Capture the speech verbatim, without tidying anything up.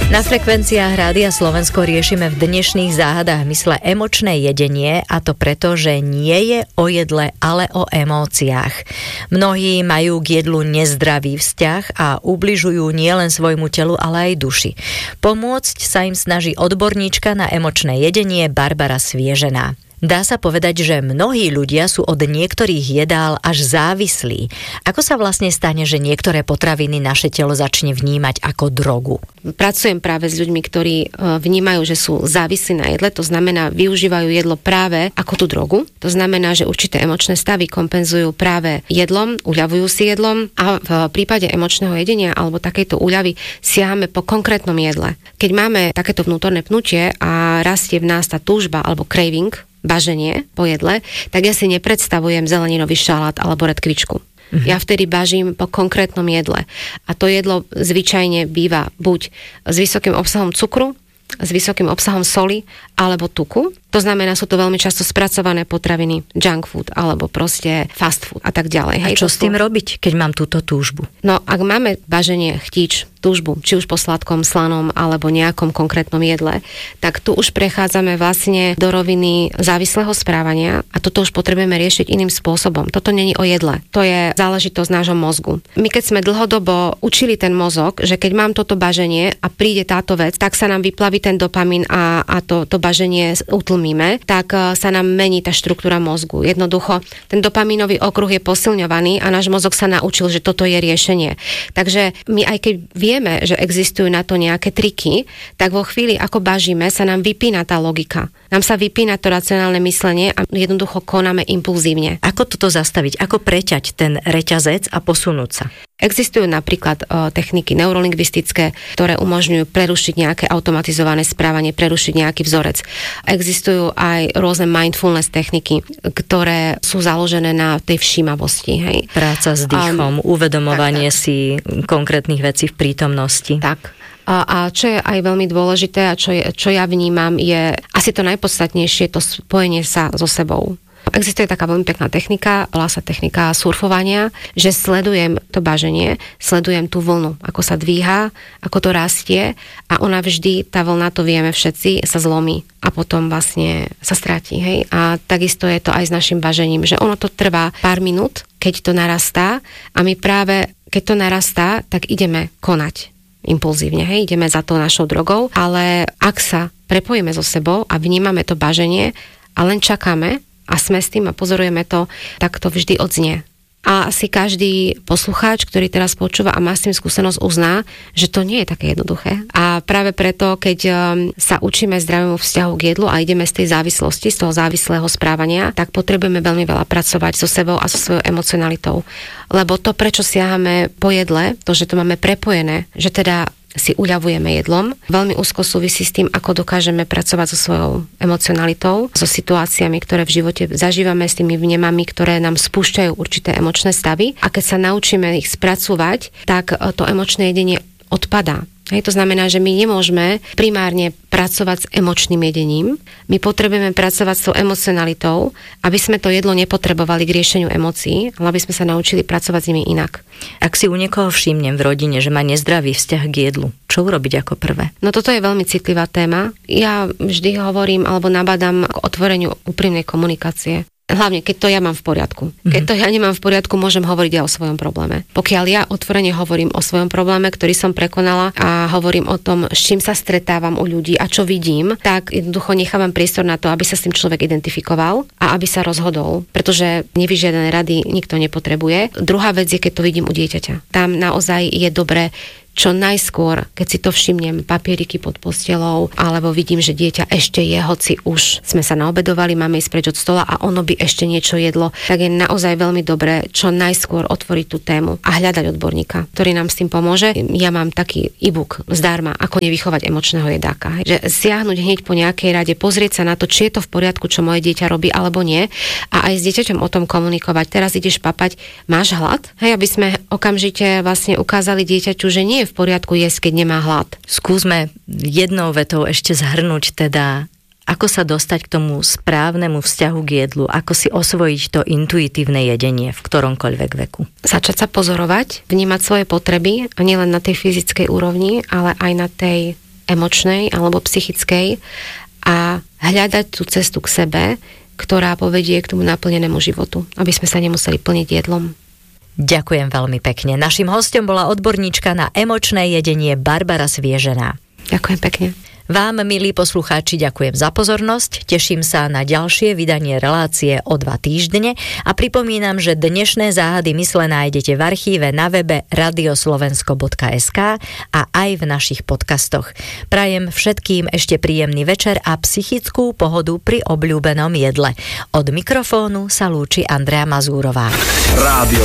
Na frekvenciách Rádia Slovensko riešime v dnešných záhadách mysle emočné jedenie, a to preto, že nie je o jedle, ale o emóciách. Mnohí majú k jedlu nezdravý vzťah a ubližujú nielen svojmu telu, ale aj duši. Pomôcť sa im snaží odborníčka na emočné jedenie Barbara Sviežená. Dá sa povedať, že mnohí ľudia sú od niektorých jedál až závislí. Ako sa vlastne stane, že niektoré potraviny naše telo začne vnímať ako drogu? Pracujem práve s ľuďmi, ktorí vnímajú, že sú závislí na jedle, to znamená, využívajú jedlo práve ako tú drogu. To znamená, že určité emočné stavy kompenzujú práve jedlom, uľavujú si jedlom, a v prípade emočného jedenia alebo takejto úľavy siahame po konkrétnom jedle. Keď máme takéto vnútorné pnutie a rastie v nás tá túžba alebo craving, baženie po jedle, tak ja si nepredstavujem zeleninový šalát alebo redkvičku. Mm-hmm. Ja vtedy bažím po konkrétnom jedle. A to jedlo zvyčajne býva buď s vysokým obsahom cukru, s vysokým obsahom soli alebo tuku. To znamená, sú to veľmi často spracované potraviny, junk food alebo proste fast food a tak ďalej. A Hej, čo s tým robiť, keď mám túto túžbu? No, ak máme baženie, chtíč, túžbu, či už po sladkom, slanom alebo nejakom konkrétnom jedle, tak tu už prechádzame vlastne do roviny závislého správania a toto už potrebujeme riešiť iným spôsobom. Toto není o jedle, to je záležitosť nášho mozgu. My keď sme dlhodobo učili ten mozog, že keď mám toto baženie a príde táto vec, tak sa nám vyplaví ten dopamín a, a to, to baženie utlmíme, tak sa nám mení tá štruktúra mozgu. Jednoducho, ten dopamínový okruh je posilňovaný a náš mozog sa naučil, že toto je riešenie. Takže my aj keď vieme, že existujú na to nejaké triky, tak vo chvíli, ako bažíme, sa nám vypína tá logika. Nám sa vypína to racionálne myslenie a jednoducho konáme impulzívne. Ako toto zastaviť? Ako preťať ten reťazec a posunúť sa? Existujú napríklad o, techniky neurolingvistické, ktoré umožňujú prerušiť nejaké automatizované správanie, prerušiť nejaký vzorec. Existujú aj rôzne mindfulness techniky, ktoré sú založené na tej všímavosti. Hej. Práca s dýchom, um, uvedomovanie tak, tak. si konkrétnych vecí v prítomnosti. Tak. A, a čo je aj veľmi dôležité a čo, je, čo ja vnímam, je asi to najpodstatnejšie, to spojenie sa so sebou. Existuje taká veľmi pekná technika, volá sa technika surfovania, že sledujem to baženie, sledujem tú vlnu, ako sa dvíha, ako to rastie a ona vždy, tá vlna, to vieme všetci, sa zlomí a potom vlastne sa stratí. Hej? A takisto je to aj s našim bažením, že ono to trvá pár minút, keď to narastá a my práve, keď to narastá, tak ideme konať impulzívne, hej, ideme za to našou drogou, ale ak sa prepojíme so sebou a vnímame to baženie a len čakáme a sme s tým a pozorujeme to, tak to vždy odznie. A asi každý poslucháč, ktorý teraz počúva a má s tým skúsenosť, uzná, že to nie je také jednoduché. A práve preto, keď sa učíme zdravému vzťahu k jedlu a ideme z tej závislosti, z toho závislého správania, tak potrebujeme veľmi veľa pracovať so sebou a so svojou emocionalitou. Lebo to, prečo siahame po jedle, to, že to máme prepojené, že teda si uľavujeme jedlom, veľmi úzko súvisí s tým, ako dokážeme pracovať so svojou emocionalitou, so situáciami, ktoré v živote zažívame, s tými vnemami, ktoré nám spúšťajú určité emočné stavy. A keď sa naučíme ich spracovať, tak to emočné jedenie odpadá. Hej, to znamená, že my nemôžeme primárne pracovať s emočným jedením. My potrebujeme pracovať s tou emocionalitou, aby sme to jedlo nepotrebovali k riešeniu emócií, ale aby sme sa naučili pracovať s nimi inak. Ak si u niekoho všimnem v rodine, že má nezdravý vzťah k jedlu, čo urobiť ako prvé? No toto je veľmi citlivá téma. Ja vždy hovorím alebo nabádam k otvoreniu úprimnej komunikácie. Hlavne, keď to ja mám v poriadku. Keď to ja nemám v poriadku, môžem hovoriť aj o svojom probléme. Pokiaľ ja otvorene hovorím o svojom probléme, ktorý som prekonala a hovorím o tom, s čím sa stretávam u ľudí a čo vidím, tak jednoducho nechávam priestor na to, aby sa s tým človek identifikoval a aby sa rozhodol, pretože nevyžiadané rady nikto nepotrebuje. Druhá vec je, keď to vidím u dieťaťa. Tam naozaj je dobré čo najskôr, keď si to všimnem, papieriky pod postelou, alebo vidím, že dieťa ešte je, hoci už sme sa naobedovali, máme ísť preč od stola a ono by ešte niečo jedlo, tak je naozaj veľmi dobré čo najskôr otvoriť tú tému a hľadať odborníka, ktorý nám s tým pomôže. Ja mám taký e-book zdarma, ako nevychovať emočného jedáka. Že siahnuť hneď po nejakej rade, pozrieť sa na to, či je to v poriadku, čo moje dieťa robí alebo nie, a aj s dieťaťom o tom komunikovať. Teraz ideš papať, máš hlad? Hej, aby sme okamžite vlastne ukázali dieťaťu, že nie v poriadku jesť, keď nemá hlad. Skúsme jednou vetou ešte zhrnúť teda, ako sa dostať k tomu správnemu vzťahu k jedlu, ako si osvojiť to intuitívne jedenie v ktoromkoľvek veku. Začať sa pozorovať, vnímať svoje potreby, a nielen na tej fyzickej úrovni, ale aj na tej emočnej alebo psychickej a hľadať tú cestu k sebe, ktorá povedie k tomu naplnenému životu, aby sme sa nemuseli plniť jedlom. Ďakujem veľmi pekne. Naším hostom bola odborníčka na emočné jedenie Barbara Sviežená. Ďakujem pekne. Vám, milí poslucháči, ďakujem za pozornosť, teším sa na ďalšie vydanie relácie o dva týždne a pripomínam, že dnešné záhady mysle nájdete v archíve na webe radioslovensko bodka es ká a aj v našich podcastoch. Prajem všetkým ešte príjemný večer a psychickú pohodu pri obľúbenom jedle. Od mikrofónu sa lúči Andrea Mazúrová. Rádio